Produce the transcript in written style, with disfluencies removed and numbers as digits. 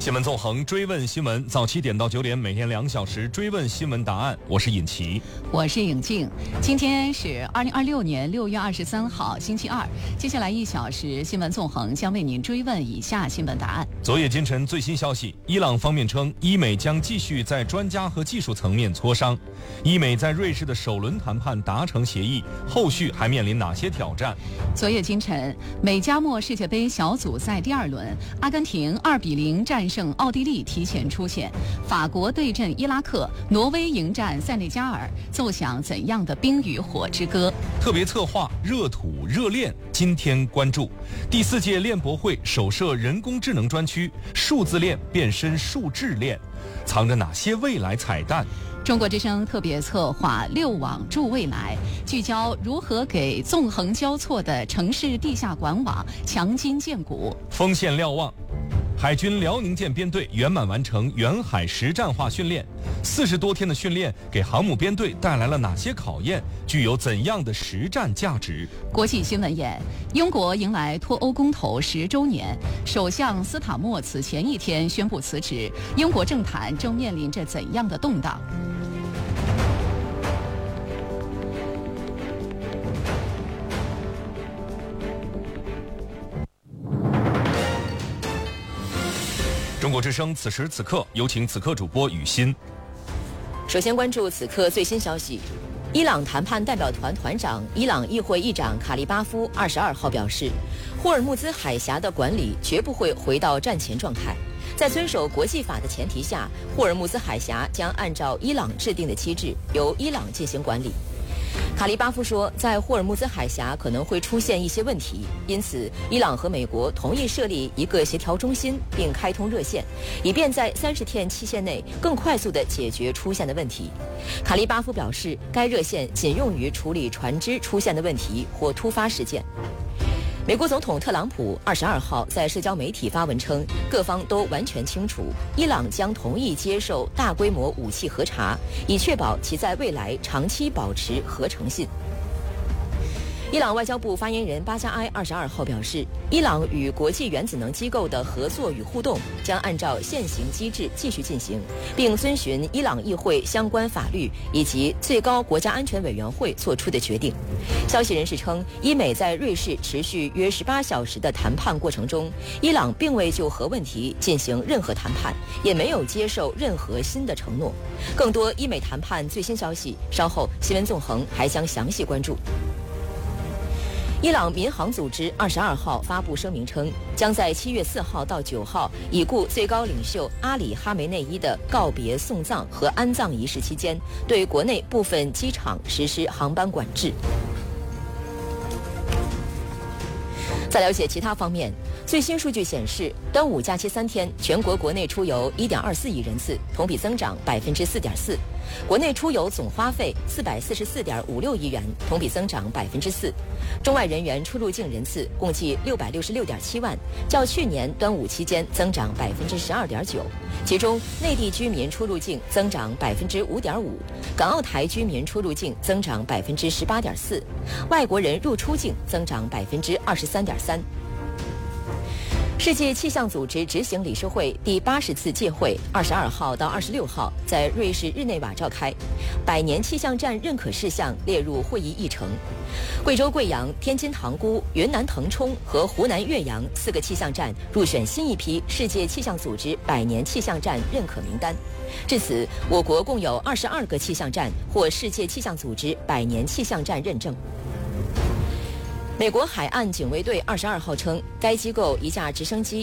新闻纵横，追问新闻，早7点到9点，每天2小时追问新闻答案。我是尹奇， 我是尹静。今天是2026年6月23号，星期二。接下来1小时，新闻纵横将为您追问以下新闻答案。 昨夜今晨最新消息，伊朗方面称，伊美将继续在专家和技术层面磋商。伊美在瑞士的首轮谈判达成协议，后续还面临哪些挑战？ 昨夜今晨，美加墨世界杯小组赛第2轮，阿根廷2-0战胜奥地利提前出线，法国对阵伊拉克，挪威迎战塞内加尔，奏响怎样的冰与火之歌？ 特别策划热土热炼，今天关注第4届链博会首设人工智能专区，数字链变身数智链，藏着哪些未来彩蛋？ 中国之声特别策划6网助未来，聚焦如何给纵横交错的城市地下管网强筋健骨。 锋线瞭望，海军辽宁舰编队圆满完成远海实战化训练，40多天的训练给航母编队带来了哪些考验？具有怎样的实战价值？ 国际新闻眼，英国迎来脱欧公投10周年，首相斯塔默此前1天宣布辞职，英国政坛正面临着怎样的动荡？ 中国之声此时此刻，有请此刻主播雨欣。 首先关注此刻最新消息，伊朗谈判代表团团长、伊朗议会议长卡利巴夫22号表示，霍尔木兹海峡的管理绝不会回到战前状态，在遵守国际法的前提下，霍尔木兹海峡将按照伊朗制定的机制由伊朗进行管理。卡利巴夫说，在霍尔木兹海峡可能会出现一些问题，因此伊朗和美国同意设立一个协调中心，并开通热线，以便在30天期限内更快速地解决出现的问题。卡利巴夫表示，该热线仅用于处理船只出现的问题或突发事件。美国总统特朗普22号在社交媒体发文称，各方都完全清楚，伊朗将同意接受大规模武器核查，以确保其在未来长期保持核诚信。伊朗外交部发言人巴加埃22号表示，伊朗与国际原子能机构的合作与互动将按照现行机制继续进行，并遵循伊朗议会相关法律以及最高国家安全委员会作出的决定。消息人士称，伊美在瑞士持续约18小时的谈判过程中，伊朗并未就核问题进行任何谈判，也没有接受任何新的承诺。更多伊美谈判最新消息，稍后新闻纵横还将详细关注。伊朗民航组织22号发布声明称，将在7月4号到9号已故最高领袖阿里哈梅内伊的告别送葬和安葬仪式期间，对国内部分机场实施航班管制。在了解其他方面，最新数据显示，端午假期3天，全国国内出游1.24亿人次，同比增长4.4%。国内出游总花费444.56亿元，同比增长4%。中外人员出入境人次共计666.7万，较去年端午期间增长12.9%。其中，内地居民出入境增长5.5%，港澳台居民出入境增长18.4%，外国人入出境增长23.3%。世界气象组织执行理事会第80次届会22号到26号在瑞士日内瓦召开，100年气象站认可事项列入会议议程。贵州贵阳、天津塘沽、云南腾冲和湖南岳阳4个气象站入选新一批世界气象组织100年气象站认可名单。至此，我国共有22个气象站获世界气象组织100年气象站认证。美国海岸警卫队22号称，该机构一架直升机